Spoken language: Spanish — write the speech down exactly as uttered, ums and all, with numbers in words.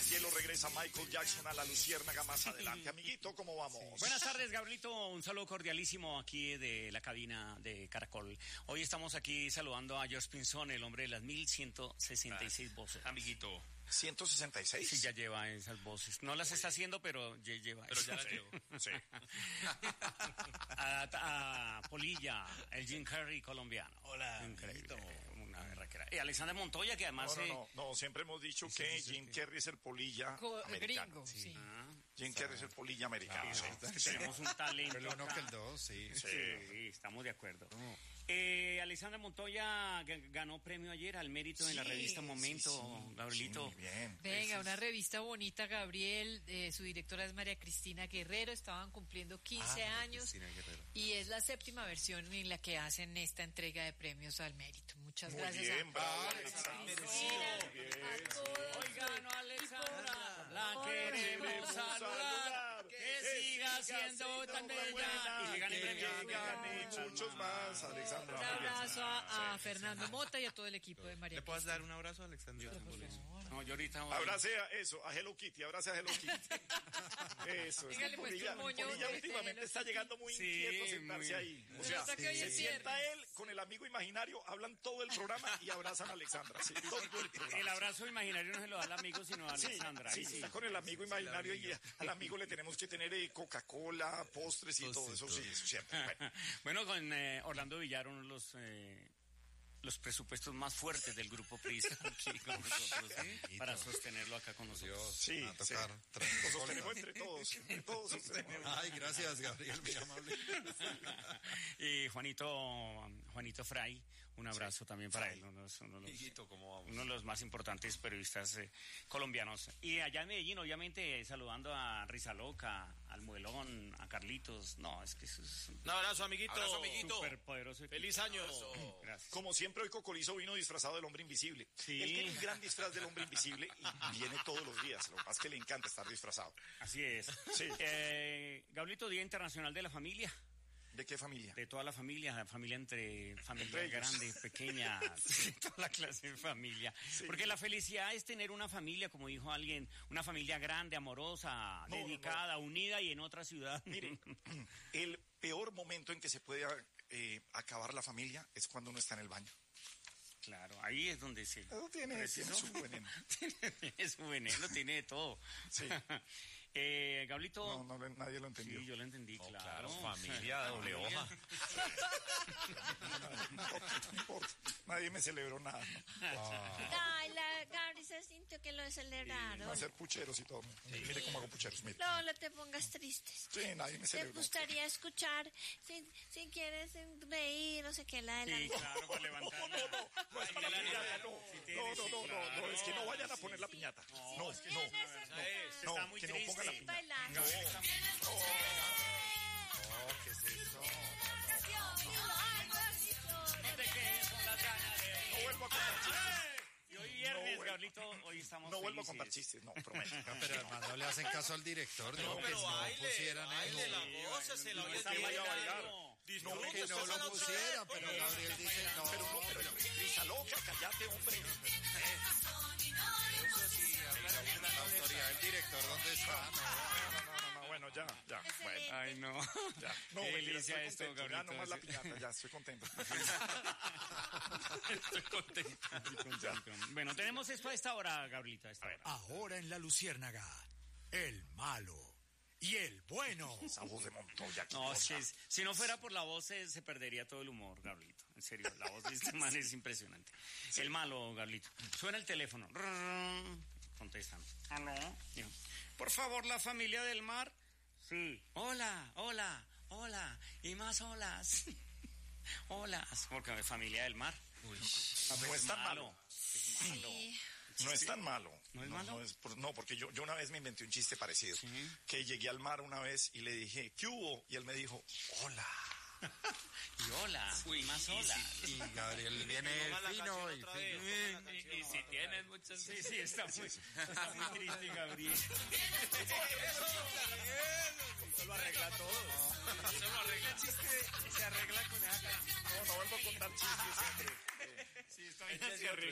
cielo regresa Michael Jackson a la luciérnaga más adelante. Amiguito, ¿cómo vamos? Sí. Buenas tardes, Gabrielito. Un saludo cordialísimo aquí de la cabina de Caracol. Hoy estamos aquí saludando a George Pinzón, el hombre de las mil ciento sesenta y seis ah, voces. Amiguito. ¿ciento sesenta y seis? Sí, ya lleva esas voces. No las está haciendo, pero ya lleva Pero esas. ya las llevo. Sí. a, a Polilla, el Jim Carrey colombiano. Hola, increíble. Una berraquera. Y Alexander Montoya, que además... No, no, eh... no, no, siempre hemos dicho sí, que sí, sí, Jim sí. Carrey es el Polilla Co- americano. Gringo, sí. sí. Ah, Jim Carrey es el Polilla americano. Ah, sí. Es que tenemos un talento. Pero uno acá. que el dos, sí. Sí, sí estamos de acuerdo. No. Eh, Alexander Montoya g- ganó premio ayer al mérito sí, en la revista Momento, sí, sí. Gabrielito. Sí, bien. Venga, una revista bonita, Gabriel. Eh, su directora es María Cristina Guerrero. Estaban cumpliendo quince ah, años. Y es la séptima versión en la que hacen esta entrega de premios al mérito. Muchas Muy gracias. Bien, a bravo, Alexander. Hoy ganó Alexandra. La queremos saludar. Que siga siendo tan bella. Y que gane premios. Muchos más, Alexandra. Un abrazo a, a Fernando Mota y a todo el equipo de María ¿Le puedes Cristina. dar un abrazo a Alexandra? No, yo ahorita voy. Abrace a eso, a Hello Kitty, abrace a Hello Kitty. Eso, es Dígale, que pues, Polilla, tu moño Polilla de últimamente Hello está Kitty. llegando muy Sí, inquieto sentarse muy... ahí. O Pero sea, hasta que hoy se es sienta viernes. él con el amigo imaginario, hablan todo el programa y abrazan a Alexandra. Sí, todo el programa. El abrazo imaginario no se lo da al amigo, sino a Alexandra. Sí, sí, sí, está con el amigo imaginario y al amigo le tenemos que tener eh, Coca-Cola, postres y Pues todo sí, eso, todo. sí, eso siempre. Bueno. Bueno, con eh, Orlando Villar, uno de los... Eh, los presupuestos más fuertes del grupo Prisa aquí con nosotros, ¿sí? Para sostenerlo acá con nosotros. Dios, Sí, a tocar. sí. Lo sostenemos entre todos, entre todos sostenemos. Ay, gracias, Gabriel, muy amable. Y Juanito, Juanito Fray, un abrazo sí. también para Fray. él, uno, de los, uno, de los, Hijito, ¿cómo vamos? uno de los más importantes periodistas eh, colombianos. Y allá en Medellín, obviamente, saludando a Risa Loca, al Muelón, a Carlitos. No, es que eso es Un abrazo, amiguito. Abrazo, amiguito. Súper poderoso. Feliz año. Gracias. Como siempre, hoy Cocolizo vino disfrazado del hombre invisible. Sí. Él tiene un gran disfraz del hombre invisible y viene todos los días. Lo que pasa es que le encanta estar disfrazado. Así es. Sí. Eh, Gabrielito, Día Internacional de la Familia. ¿De qué familia? De toda la familia, la familia entre familia Entre ellos. grande, pequeña, de toda la clase de familia. Sí. Porque la felicidad es tener una familia, como dijo alguien, una familia grande, amorosa, No, dedicada, no. unida y en otra ciudad. Mire, el peor momento en que se puede eh, acabar la familia es cuando uno está en el baño. Claro, ahí es donde se... Eso tiene, tiene su veneno. Tiene su veneno, tiene de todo. Sí. Eh, Gablito... No, no, nadie lo entendió. Sí, yo lo entendí, Oh, claro. claro, familia, doble hoja. No importa, no importa. Nadie me celebró nada. ¿No? Ay, la Gabri se sintió que lo celebraron. Va a hacer pucheros y todo. Mire cómo hago pucheros, mire. No, no te pongas tristes. Sí, nadie me ¿Te celebró. gustaría escuchar, si, si quieres reír, no sé qué, la de la... Sí, claro, para levantar. No, no, no, no es para la Ay, piñata, no. sí No, tienes, no, sí, no, no, no, claro. es que no vayan a poner la piñata. No, es que no. Está No, muy que no triste. pongan la piñata. Bailar. No, No, ¿qué es eso? No te quedes con las ganas de... no vuelvo a contar chistes. Y hoy viernes, No, Gablito, hoy estamos No vuelvo a felices. contar chistes, no, prometo. No, pero hermano, no le hacen caso al director, no, No, que pero no baile, pusieran baile, eso. la voz, se la no oye está bien. bailando. No, Que que no lo pusieran, pero Gabriel dice no. Pero no, pero risa loca, cállate, hombre. Eso sí, habla de la autoridad del director, ¿dónde está? No. No, no, no, no, bueno, ya, ya, bueno. Ay, no. Ya. No, Qué mentira, delicia estoy esto, contento, ya Gablito. nomás la piñata, ya estoy contento. Estoy contento. Estoy contento. Bueno, tenemos esto a esta hora, Gablito, a esta hora. Ahora en la Luciérnaga, el malo y el bueno. Esa voz de Montoya. No, si, es- si no fuera por la voz se, se perdería todo el humor, Gablito. En serio, la voz de este man es impresionante. El malo, Gablito. Suena el teléfono. Rrrr. Contestan. ¿Aló? Digo, por favor, la familia del mar. Sí. Hola, hola, hola. Y más olas. Olas. Porque familia del mar. No es tan malo. Es malo. Sí. No es tan malo. ¿No es malo? No, es por- no, porque yo, yo una vez me inventé un chiste parecido. Sí. Que llegué al mar una vez y le dije, ¿qué hubo? Y él me dijo, hola. Y hola. Y más olas. Y Gabriel viene Ponga la fino canción y otra fino. vez, ponga la canción. Y si tienes muchas... Sí, sí, está muy, está muy triste, Gabriel. Eso lo arregla todo. Eso lo arregla el chiste. Se arregla con esa canción. No, no vuelvo a contar chistes siempre. Sí, está bien.